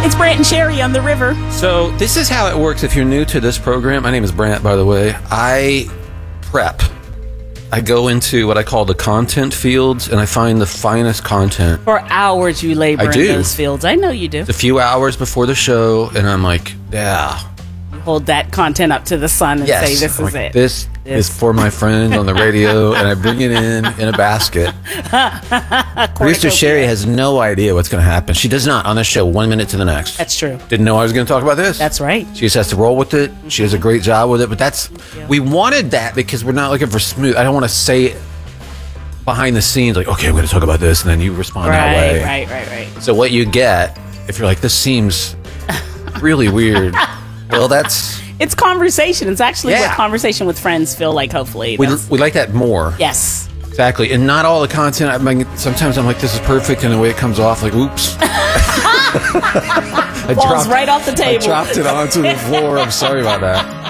It's Brant and Sherry on the river. So this is how it works if you're new to this program. My name is Brant, by the way. I prep. I go into what I call the content fields, and I find the finest content. For hours you labor I do. in those fields. I know you do. A few hours before the show, and I'm like, yeah. Hold that content up to the sun and say, this I'm is like, it. This is for my friends on the radio, and I bring it in a basket. Producer Sherry has no idea what's going to happen. She does not on this show 1 minute to the next. That's true. Didn't know I was going to talk about this. That's right. She just has to roll with it. She does a great job with it. But we wanted that because we're not looking for smooth. I don't want to say it behind the scenes like, okay, I'm going to talk about this, and then you respond that way. Right. So what you get, if you're like, this seems really weird, well, it's conversation. It's actually Yeah. what conversation with friends feel like, hopefully. we like that more. Yes. Exactly. And not all the content, I mean, sometimes I'm like, this is perfect, and the way it comes off, like, oops. Falls right off the table. I dropped it onto the floor. I'm sorry about that.